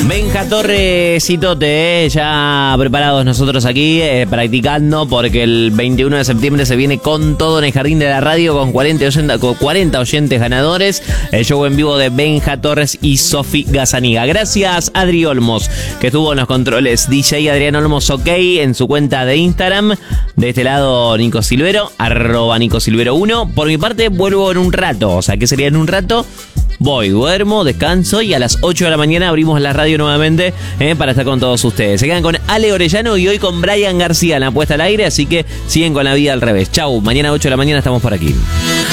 Benja Torres y Tote, ya preparados nosotros aquí, practicando, porque el 21 de septiembre se viene con todo en el Jardín de la Radio, con 40 oyentes ganadores. El show en vivo de Benja Torres y Sofi Gazzaniga. Gracias, Adri Olmos, que estuvo en los controles. DJ Adrián Olmos, ok, en su cuenta de Instagram. De este lado, Nico Silvero, @NicoSilvero1. Por mi parte, vuelvo en un rato. O sea, ¿qué sería en un rato? Voy, duermo, descanso y a las 8 de la mañana abrimos la radio nuevamente para estar con todos ustedes. Se quedan con Ale Orellano y hoy con Brian García en la puesta al aire, así que siguen con la vida al revés. Chau, mañana 8 de la mañana estamos por aquí.